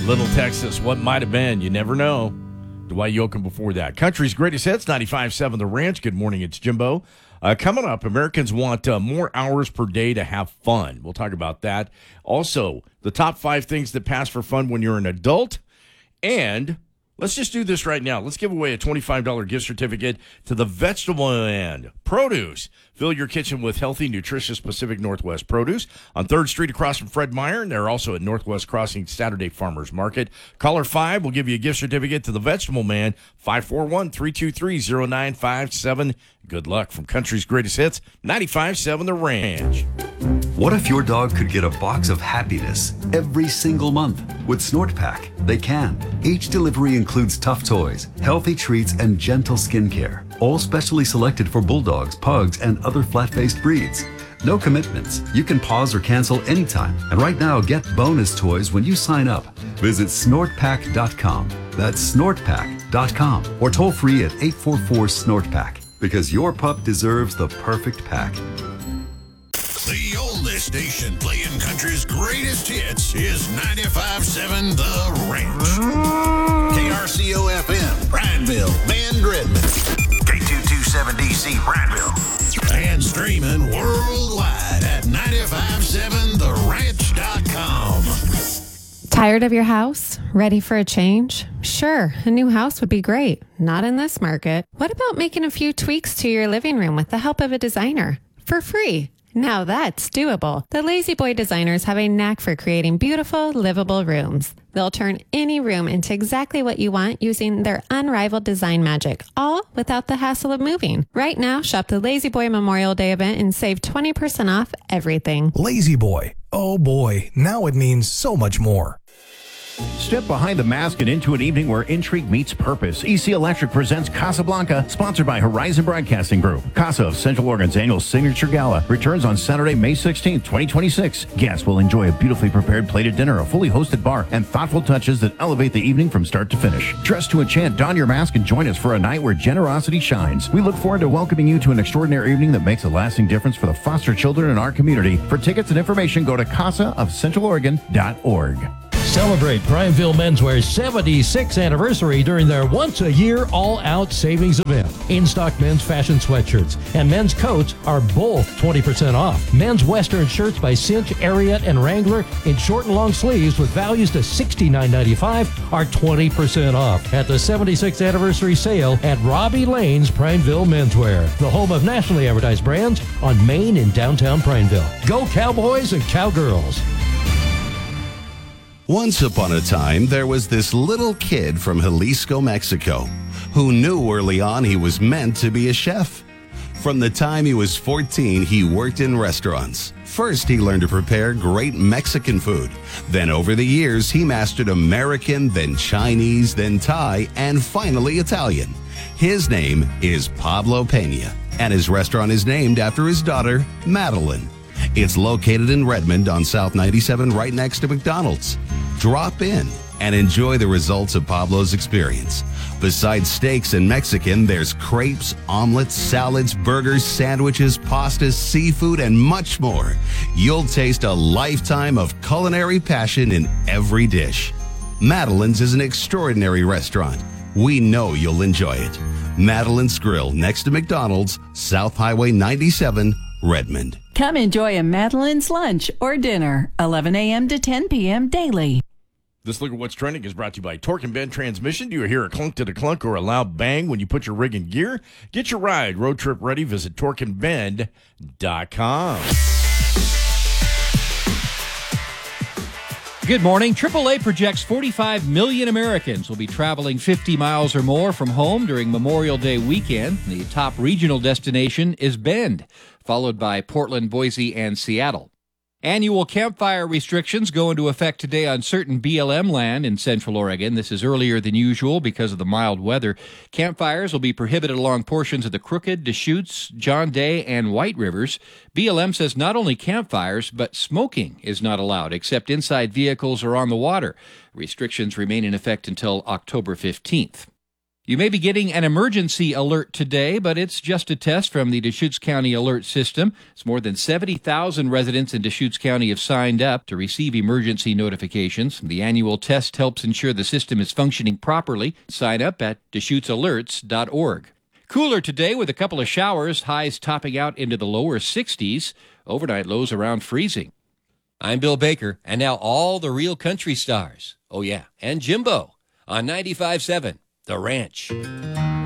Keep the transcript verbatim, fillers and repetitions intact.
Little Texas, what might have been. You never know. Dwight Yoakam before that. Country's greatest hits, ninety-five point seven The Ranch. Good morning, it's Jimbo. Uh, coming up, Americans want uh, more hours per day to have fun. We'll talk about that. Also, the top five things that pass for fun when you're an adult. And let's just do this right now. Let's give away a twenty-five dollars gift certificate to the Vegetable and Produce. Fill your kitchen with healthy, nutritious Pacific Northwest produce on third Street across from Fred Meyer, and they're also at Northwest Crossing Saturday Farmers Market. Caller five will give you a gift certificate to the Vegetable Man, five four one, three two three, zero nine five seven. Good luck from Country's Greatest Hits, ninety-five point seven The Ranch. What if your dog could get a box of happiness every single month? With Snort Pack, they can. Each delivery includes tough toys, healthy treats, and gentle skincare, all specially selected for bulldogs, pugs, and other flat-faced breeds. No commitments. You can pause or cancel anytime. And right now, get bonus toys when you sign up. Visit snort pack dot com. That's snort pack dot com. Or toll free at eight four four, snort pack. Because your pup deserves the perfect pack. The oldest station playing country's greatest hits is ninety-five point seven The Ranch. K R C O F M, Prineville, Bend, Redmond. K two twenty-seven D C, Prineville. And streaming worldwide at ninety-five point seven the ranch dot com. Tired of your house? Ready for a change? Sure, a new house would be great. Not in this market. What about making a few tweaks to your living room with the help of a designer? For free. Now that's doable. The Lazy Boy designers have a knack for creating beautiful, livable rooms. They'll turn any room into exactly what you want using their unrivaled design magic, all without the hassle of moving. Right now, shop the Lazy Boy Memorial Day event and save twenty percent off everything. Lazy Boy. Oh boy, now it means so much more. Step behind the mask and into an evening where intrigue meets purpose. E C Electric presents Casablanca, sponsored by Horizon Broadcasting Group. Casa of Central Oregon's annual Signature Gala returns on Saturday, May sixteenth, twenty twenty-six. Guests will enjoy a beautifully prepared plated dinner, a fully hosted bar, and thoughtful touches that elevate the evening from start to finish. Dress to enchant, don your mask, and join us for a night where generosity shines. We look forward to welcoming you to an extraordinary evening that makes a lasting difference for the foster children in our community. For tickets and information, go to casa of central oregon dot org. Celebrate Prineville Menswear's seventy-sixth anniversary during their once-a-year all-out savings event. In-stock men's fashion sweatshirts and men's coats are both twenty percent off. Men's Western shirts by Cinch, Ariat, and Wrangler in short and long sleeves with values to sixty-nine ninety-five are twenty percent off at the seventy-sixth anniversary sale at Robbie Lane's Prineville Menswear, the home of nationally advertised brands on Main in downtown Prineville. Go Cowboys and Cowgirls! Once upon a time, there was this little kid from Jalisco, Mexico, who knew early on he was meant to be a chef. From the time he was fourteen, he worked in restaurants. First, he learned to prepare great Mexican food. Then over the years, he mastered American, then Chinese, then Thai, and finally Italian. His name is Pablo Pena, and his restaurant is named after his daughter, Madeline. It's located in Redmond on South ninety-seven, right next to McDonald's. Drop in and enjoy the results of Pablo's experience. Besides steaks and Mexican, there's crepes, omelets, salads, burgers, sandwiches, pastas, seafood, and much more. You'll taste a lifetime of culinary passion in every dish. Madeline's is an extraordinary restaurant. We know you'll enjoy it. Madeline's Grill, next to McDonald's, South Highway ninety-seven, Redmond. Come enjoy a Madeline's lunch or dinner, eleven a.m. to ten p.m. daily. This Look at What's Trending is brought to you by Torque and Bend Transmission. Do you hear a clunk to the clunk or a loud bang when you put your rig in gear? Get your ride road trip ready. Visit torque and bend dot com. Good morning. triple A projects forty-five million Americans will be traveling fifty miles or more from home during Memorial Day weekend. The top regional destination is Bend, followed by Portland, Boise, and Seattle. Annual campfire restrictions go into effect today on certain B L M land in Central Oregon. This is earlier than usual because of the mild weather. Campfires will be prohibited along portions of the Crooked, Deschutes, John Day, and White Rivers. B L M says not only campfires, but smoking is not allowed except inside vehicles or on the water. Restrictions remain in effect until October fifteenth. You may be getting an emergency alert today, but it's just a test from the Deschutes County Alert System. It's more than seventy thousand residents in Deschutes County have signed up to receive emergency notifications. The annual test helps ensure the system is functioning properly. Sign up at deschutes alerts dot org. Cooler today with a couple of showers, highs topping out into the lower sixties. Overnight lows around freezing. I'm Bill Baker, and now all the real country stars. Oh, yeah, and Jimbo on ninety-five point seven, The Ranch.